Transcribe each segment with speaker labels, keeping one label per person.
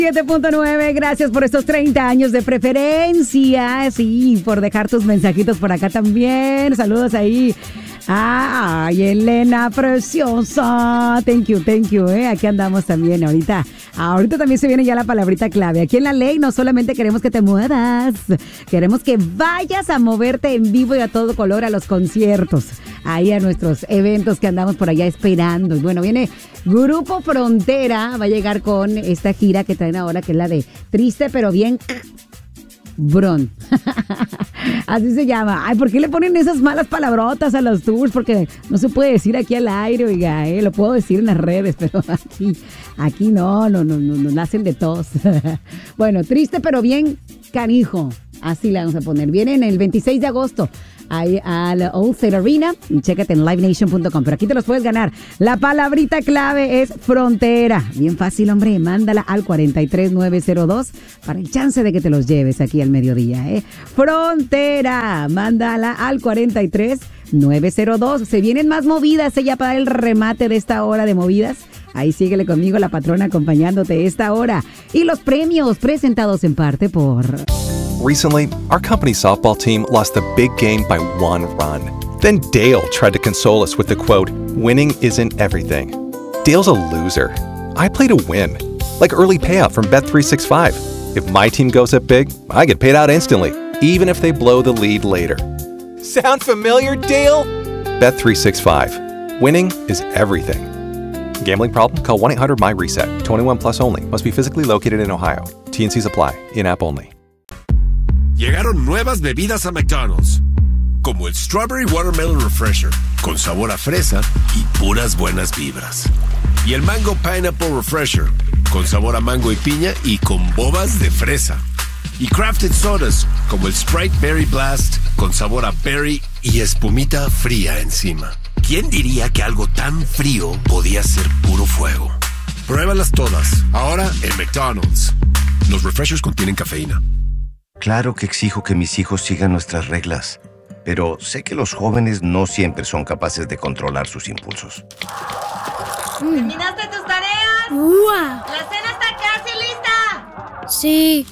Speaker 1: 7.9, gracias por estos 30 años de preferencia, sí, por dejar tus mensajitos por acá también, saludos ahí. Ay, Elena preciosa, thank you, aquí andamos también ahorita también se viene ya la palabrita clave. Aquí en La Ley no solamente queremos que te muevas, queremos que vayas a moverte en vivo y a todo color a los conciertos, ahí a nuestros eventos que andamos por allá esperando. Y bueno, viene Grupo Frontera, va a llegar con esta gira que traen ahora, que es la de Triste pero Bien Bron. Así se llama. Ay, ¿por qué le ponen esas malas palabrotas a los tours? Porque no se puede decir aquí al aire, oiga, lo puedo decir en las redes, pero aquí no nacen de tos. Bueno, Triste pero Bien Canijo. Así le vamos a poner. Vienen el 26 de agosto ahí al Old State Arena y chécate en livenation.com. Pero aquí te los puedes ganar. La palabrita clave es Frontera. Bien fácil, hombre. Mándala al 43902 para el chance de que te los lleves aquí al mediodía, Frontera. Mándala al 43902. Se vienen más movidas ya para el remate de esta hora de movidas. Ahí síguele conmigo, la patrona, acompañándote esta hora. Y los premios presentados en parte por...
Speaker 2: Recently, our company softball team lost the big game by 1 run. Then Dale tried to console us with the quote, "Winning isn't everything." Dale's a loser. I play to win. Like early payout from Bet365. If my team goes up big, I get paid out instantly, even if they blow the lead later. Sound familiar, Dale? Bet365. Winning is everything. Gambling problem? Call 1-800-MY-RESET. 21 plus only. Must be physically located in Ohio. T&Cs apply. In-app only.
Speaker 3: Llegaron nuevas bebidas a McDonald's, como el Strawberry Watermelon Refresher, con sabor a fresa y puras buenas vibras. Y el Mango Pineapple Refresher, con sabor a mango y piña y con bobas de fresa. Y Crafted Sodas, como el Sprite Berry Blast, con sabor a berry y espumita fría encima. ¿Quién diría que algo tan frío podía ser puro fuego? Pruébalas todas, ahora en McDonald's. Los refreshers contienen cafeína.
Speaker 4: Claro que exijo que mis hijos sigan nuestras reglas, pero sé que los jóvenes no siempre son capaces de controlar sus impulsos.
Speaker 5: ¿Terminaste tus tareas?
Speaker 6: ¡Uah!
Speaker 5: ¡La cena está casi lista!
Speaker 6: Sí.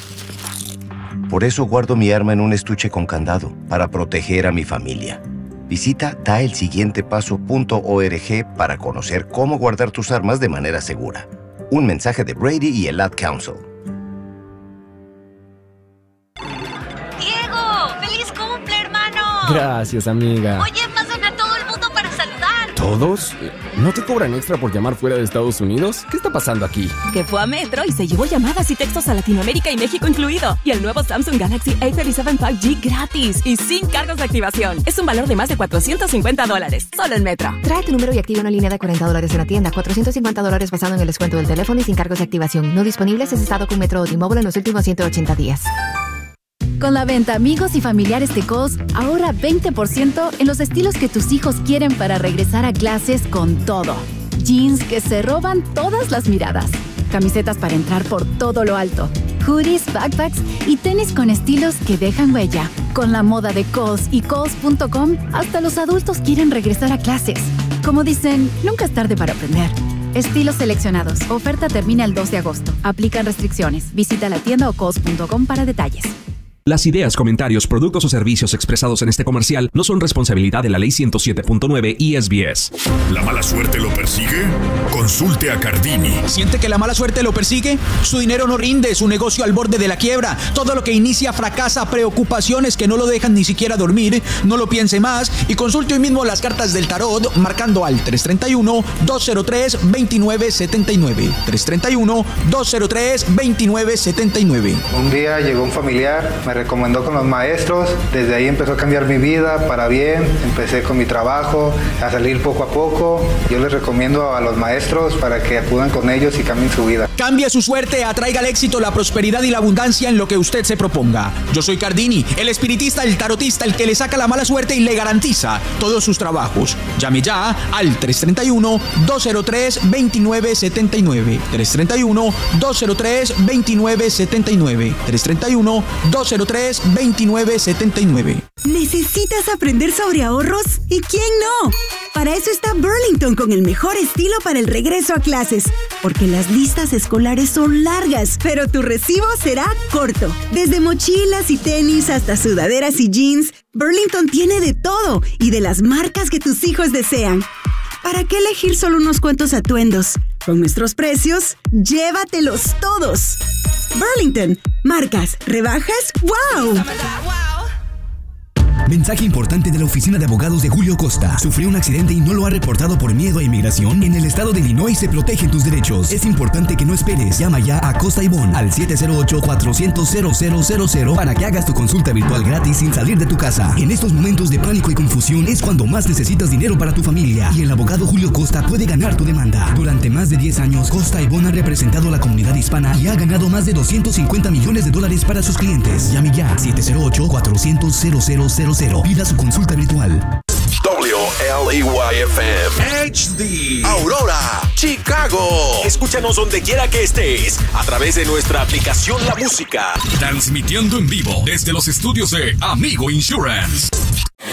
Speaker 4: Por eso guardo mi arma en un estuche con candado, para proteger a mi familia. Visita daelsiguientepaso.org para conocer cómo guardar tus armas de manera segura. Un mensaje de Brady y el Ad Council.
Speaker 7: Gracias, amiga.
Speaker 5: Oye, pasan a todo el mundo para saludar.
Speaker 7: ¿Todos? ¿No te cobran extra por llamar fuera de Estados Unidos? ¿Qué está pasando aquí?
Speaker 8: Que fue a Metro y se llevó llamadas y textos a Latinoamérica y México incluido. Y el nuevo Samsung Galaxy A37 5G gratis y sin cargos de activación. Es un valor de más de $450. Solo en Metro.
Speaker 9: Trae tu número y activa una línea de $40 en la tienda. $450 basado en el descuento del teléfono y sin cargos de activación. No disponibles en estado con Metro o T-Mobile en los últimos 180 días.
Speaker 10: Con la venta Amigos y Familiares de Kohl's, ahorra 20% en los estilos que tus hijos quieren para regresar a clases con todo. Jeans que se roban todas las miradas. Camisetas para entrar por todo lo alto. Hoodies, backpacks y tenis con estilos que dejan huella. Con la moda de Kohl's y Kohl's.com, hasta los adultos quieren regresar a clases. Como dicen, nunca es tarde para aprender. Estilos seleccionados. Oferta termina el 2 de agosto. Aplican restricciones. Visita la tienda o Kohl's.com para detalles.
Speaker 11: Las ideas, comentarios, productos o servicios expresados en este comercial no son responsabilidad de la Ley 107.9 y SBS.
Speaker 12: ¿La mala suerte lo persigue? Consulte a Cardini.
Speaker 13: ¿Siente que la mala suerte lo persigue? Su dinero no rinde, su negocio al borde de la quiebra. Todo lo que inicia fracasa, preocupaciones que no lo dejan ni siquiera dormir. No lo piense más y consulte hoy mismo las cartas del tarot marcando al 331-203-2979. 331-203-2979.
Speaker 14: Un día llegó un familiar, me recomendó con los maestros, desde ahí empezó a cambiar mi vida para bien, empecé con mi trabajo, a salir poco a poco. Yo les recomiendo a los maestros para que acudan con ellos y cambien su vida.
Speaker 13: Cambie su suerte, atraiga el éxito, la prosperidad y la abundancia en lo que usted se proponga. Yo soy Cardini, el espiritista, el tarotista, el que le saca la mala suerte y le garantiza todos sus trabajos. Llame ya al 331-203-2979. 331-203-2979. 331-203-2979. 703-2979.
Speaker 6: ¿Necesitas aprender sobre ahorros? ¿Y quién no? Para eso está Burlington con el mejor estilo para el regreso a clases. Porque las listas escolares son largas, pero tu recibo será corto. Desde mochilas y tenis hasta sudaderas y jeans, Burlington tiene de todo y de las marcas que tus hijos desean. ¿Para qué elegir solo unos cuantos atuendos? Con nuestros precios, llévatelos todos. Burlington, marcas, rebajas, ¡wow!
Speaker 15: Mensaje importante de la oficina de abogados de Julio Costa. ¿Sufrió un accidente y no lo ha reportado por miedo a inmigración? En el estado de Illinois se protegen tus derechos. Es importante que no esperes. Llama ya a Costa y Bond al 708-400-0000 para que hagas tu consulta virtual gratis sin salir de tu casa. En estos momentos de pánico y confusión es cuando más necesitas dinero para tu familia. Y el abogado Julio Costa puede ganar tu demanda. Durante más de 10 años, Costa y Bond ha representado a la comunidad hispana y ha ganado más de $250 millones para sus clientes. Llame ya 708-400-0000. Pida su consulta virtual.
Speaker 16: WLEYFM HD Aurora, Chicago. Escúchanos donde quiera que estés a través de nuestra aplicación La Música.
Speaker 12: Transmitiendo en vivo desde los estudios de Amigo Insurance.